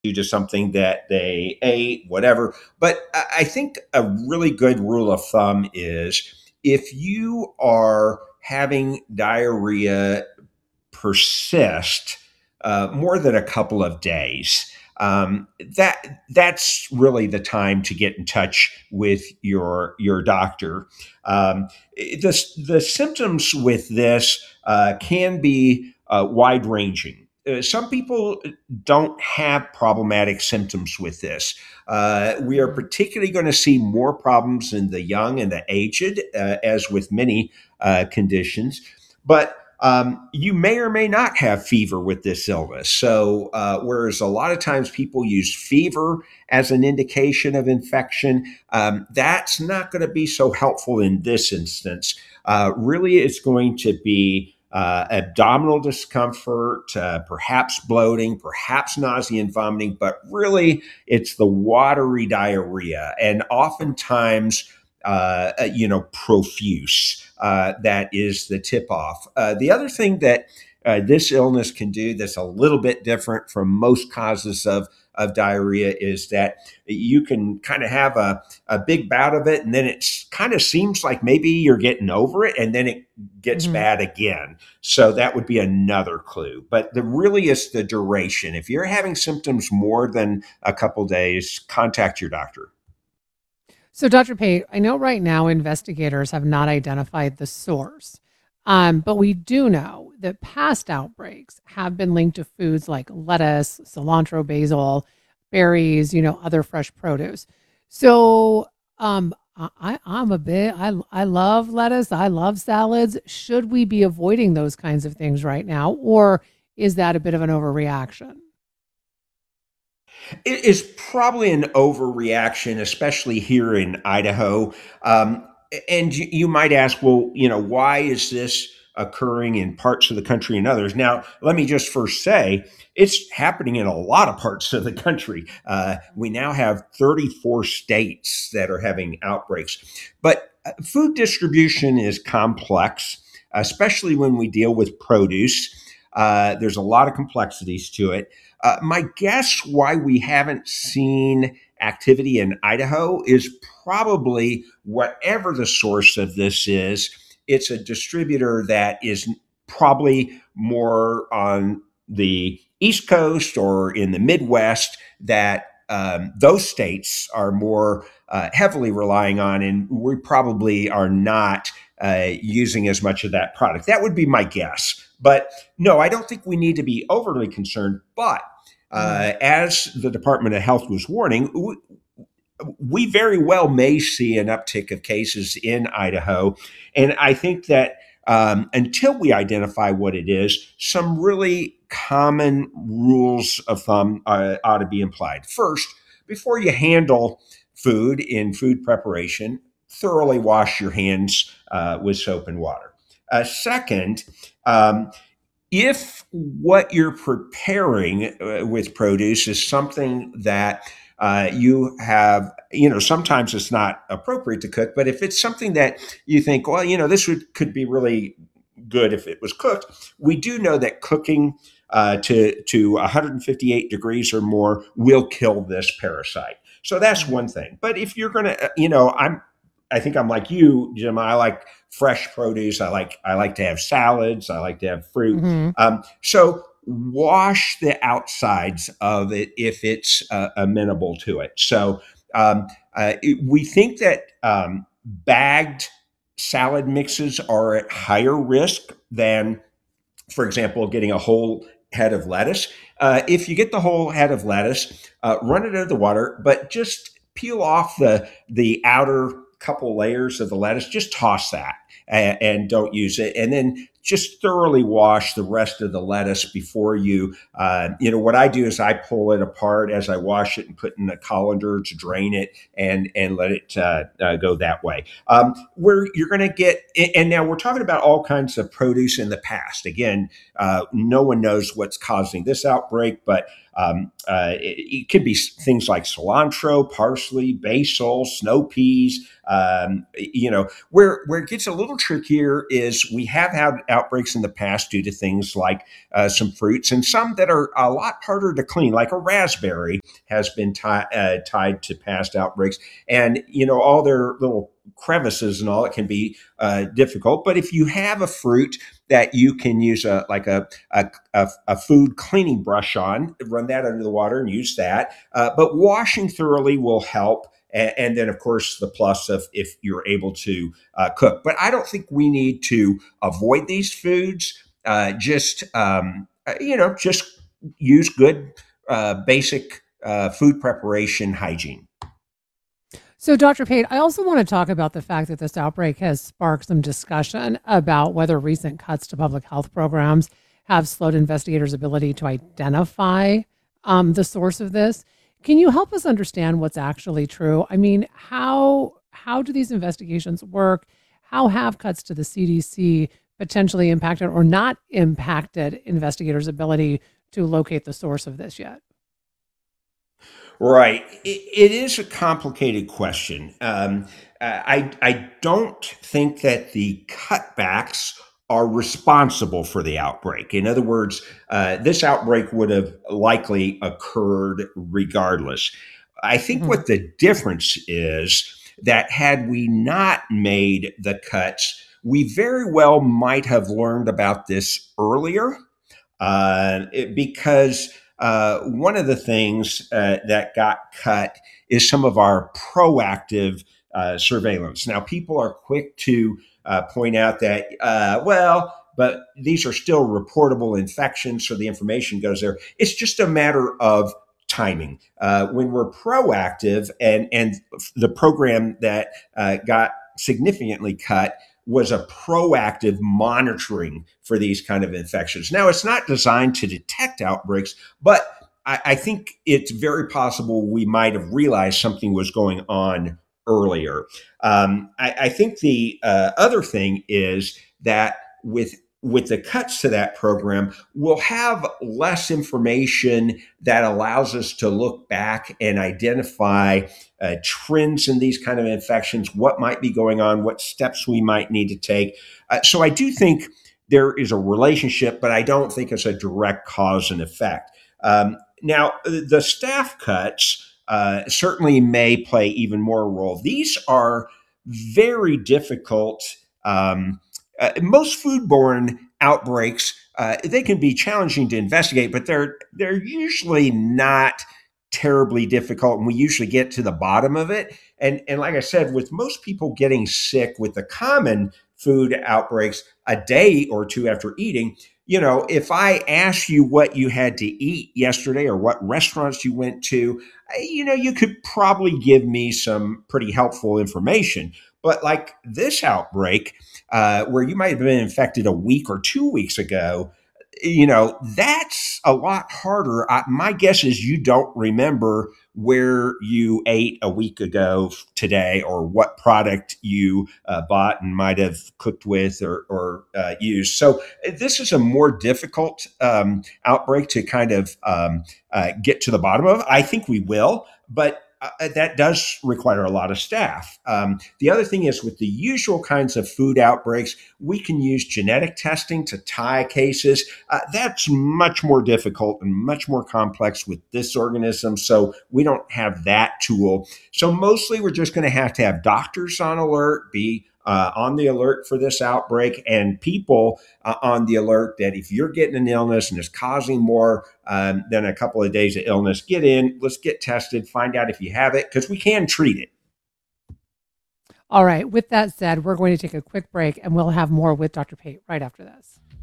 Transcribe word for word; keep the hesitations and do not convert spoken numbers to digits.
due to something that they ate, whatever. But I I think a really good rule of thumb is if you are having diarrhea persist uh, more than a couple of days, um, that that's really the time to get in touch with your your doctor. Um, the the symptoms with this uh, can be uh, wide ranging. Uh, some people don't have problematic symptoms with this. Uh, we are Mhm. particularly going to see more problems in the young and the aged, uh, as with many uh, conditions. But um, you may or may not have fever with this illness. So, uh, whereas a lot of times people use fever as an indication of infection, um, that's not going to be so helpful in this instance. Uh, really, it's going to be uh, abdominal discomfort, uh, perhaps bloating, perhaps nausea and vomiting, but really it's the watery diarrhea. And oftentimes, uh, uh, you know, profuse. Uh, that is the tip off. Uh, the other thing that uh, this illness can do that's a little bit different from most causes of, of diarrhea is that you can kind of have a, a big bout of it and then it kind of seems like maybe you're getting over it and then it gets Mhm. bad again. So that would be another clue. But the really is the duration. If you're having symptoms more than a couple days, contact your doctor. So, Doctor Pate, I know right now investigators have not identified the source, um, but we do know that past outbreaks have been linked to foods like lettuce, cilantro, basil, berries, you know, other fresh produce. So, um, I, I- I'm a bit, I, I love lettuce, I love salads. Should we be avoiding those kinds of things right now, or is that a bit of an overreaction? It is probably an overreaction, especially here in Idaho. Um, and you, you might ask, well, you know, why is this occurring in parts of the country and others? Now, let me just first say it's happening in a lot of parts of the country. Uh, we now have thirty-four states that are having outbreaks. But uh, food distribution is complex, especially when we deal with produce. Uh, there's a lot of complexities to it. Uh, my guess why we haven't seen activity in Idaho is probably whatever the source of this is, it's a distributor that is probably more on the East Coast or in the Midwest that um, those states are more uh, heavily relying on, and we probably are not uh, using as much of that product. That would be my guess. But no, I don't think we need to be overly concerned. But Mhm. uh, as the Department of Health was warning, we, we very well may see an uptick of cases in Idaho. And I think that um, until we identify what it is, some really common rules of thumb uh, ought to be applied. First, before you handle food in food preparation, thoroughly wash your hands uh, with soap and water. Uh, second, um, if what you're preparing uh, with produce is something that uh, you have, you know, sometimes it's not appropriate to cook, but if it's something that you think, well, you know, this would could be really good if it was cooked, we do know that cooking uh, to to one hundred fifty-eight degrees or more will kill this parasite. So that's Mhm. one thing. But if you're gonna, uh, you know, I'm, I think I'm like you, Jim. I like fresh produce. I like I like to have salads. I like to have fruit. Mhm. Um, so wash the outsides of it if it's uh, amenable to it. So um, uh, it- we think that um, bagged salad mixes are at higher risk than, for example, getting a whole head of lettuce. Uh, if you get the whole head of lettuce, uh, run it under the water, but just peel off the the outer couple layers of the lettuce. Just toss that and, and don't use it, and then just thoroughly wash the rest of the lettuce before you. Uh, you know what I do is I pull it apart as I wash it and put in a colander to drain it and and let it uh, uh, go that way. Um, where you're going to get, and now we're talking about all kinds of produce in the past. Again, uh, no one knows what's causing this outbreak, but Um, uh, it, it could be things like cilantro, parsley, basil, snow peas. Um, you know, where where it gets a little trickier is we have had outbreaks in the past due to things like uh, some fruits and some that are a lot harder to clean, like a raspberry has been ti- uh, tied to past outbreaks, and you know all their little crevices and all, it can be uh, difficult. But if you have a fruit that you can use a like a a, a, a food cleaning brush on, run that under the water and use that. Uh, but washing thoroughly will help. And, and then, of course, the plus of if you're able to uh, cook. But I don't think we need to avoid these foods. Uh, just um, uh, you know, just use good uh, basic uh, food preparation hygiene. So, Doctor Pate, I also want to talk about the fact that this outbreak has sparked some discussion about whether recent cuts to public health programs have slowed investigators' ability to identify um, the source of this. Can you help us understand what's actually true? I mean, how how do these investigations work? How have cuts to the C D C potentially impacted or not impacted investigators' ability to locate the source of this yet? Right. It, it is a complicated question. Um, I, I don't think that the cutbacks are responsible for the outbreak. In other words, uh, this outbreak would have likely occurred regardless. I think Hmm. what the difference is that had we not made the cuts, we very well might have learned about this earlier, uh, it- because uh, one of the things uh, that got cut is some of our proactive uh, surveillance. Now, people are quick to uh, point out that, uh, well, but these are still reportable infections, so the information goes there. It's just a matter of timing. Uh, when we're proactive, and and the program that uh, got significantly cut was a proactive monitoring for these kind of infections. Now, it's not designed to detect outbreaks, but I, I think it's very possible we might have realized something was going on earlier. Um, I, I think the uh, other thing is that with with the cuts to that program, we'll have less information that allows us to look back and identify uh, trends in these kind of infections, what might be going on, what steps we might need to take. Uh, so I do think there is a relationship, but I don't think it's a direct cause and effect. Um, now, the staff cuts uh, certainly may play even more role. These are very difficult. Um, uh, most foodborne outbreaks, uh, they can be challenging to investigate, but they're they're usually not terribly difficult, and we usually get to the bottom of it. And and like I said, with most people getting sick with the common food outbreaks a day or two after eating, you know, if I ask you what you had to eat yesterday or what restaurants you went to, you know, you could probably give me some pretty helpful information. But like this outbreak, uh, where you might have been infected a week or two weeks ago, you know, that's a lot harder. I, my guess is you don't remember where you ate a week ago today, or what product you uh, bought and might have cooked with or, or uh, used. So this is a more difficult um, outbreak to kind of um, uh, get to the bottom of. I think we will, but uh, that does require a lot of staff. Um, the other thing is with the usual kinds of food outbreaks, we can use genetic testing to tie cases. Uh, that's much more difficult and much more complex with this organism. So we don't have that tool. So mostly we're just going to have to have doctors on alert, be uh, on the alert for this outbreak, and people uh, on the alert that if you're getting an illness and it's causing more um, than a couple of days of illness, get in, let's get tested, find out if you have it, because we can treat it. All right. With that said, we're going to take a quick break and we'll have more with Doctor Pate right after this.